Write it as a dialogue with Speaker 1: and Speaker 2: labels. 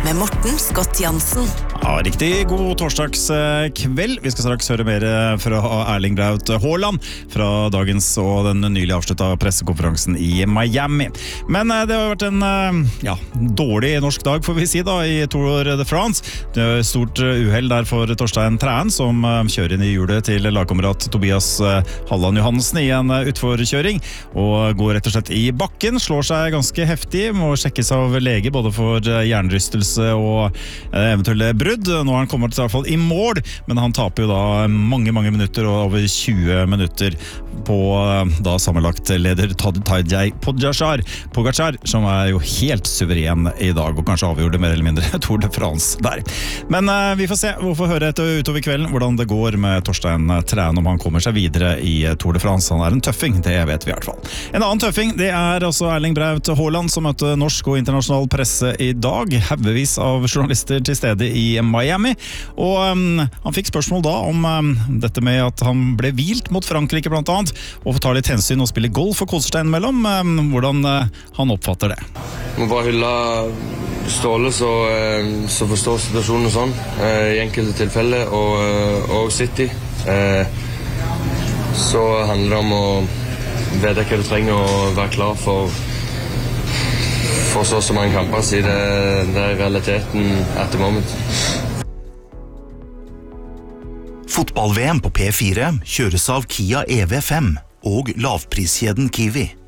Speaker 1: med Morten Scott Jansen.
Speaker 2: Ja, riktig god torsdagskveld. Vi skal straks høre mer fra Erling Braut Haaland fra dagens og den nylig avsluttet pressekonferansen i Miami. Men det har vært en dårlig norsk dag, får vi si da, i Tour de France. Det er stort uheld der for Torstein Træn, som kjører inn i hjulet til lagkamerat Tobias Halland Johansen i en utforkjøring, og går rett og slett i bakken, slår seg ganske heftig, må sjekkes av lege både for hjernerystelse og eventuelle brudd. Nå har han kommet i hvert fall i mål, men han taper jo da mange minutter, og over 20 minutter på da sammenlagt leder Tadej Pogačar, som er jo helt suveren i dag, og kanskje avgjorde mer eller mindre Tour de France der. Men vi får se, vi får høre etter utover kvelden hvordan det går med Torstein Træn, om han kommer seg videre i Tour de France. Han er en tøffing, det vet vi i hvert fall. En annen tøffing, det er altså Erling Braut Haaland, som møtte norsk og internasjonal presse i dag. Haugevis av journalister til stede i Miami, og han fikk spørsmål da om dette med at han ble hvilt mot Frankrike blant annet, og får ta litt hensyn og spille golf og koser seg mellom, hvordan han oppfatter det.
Speaker 3: Må bare hylle Ståle så forstår situasjonen sånn, i enkelte tilfeller, og City. Så handler det om å vite hva du trenger og være klar for så mange kamper, siden det er realiteten at the moment.
Speaker 4: Fotball-VM på P4 kjøres av Kia EV5 og lavpriskjeden Kiwi.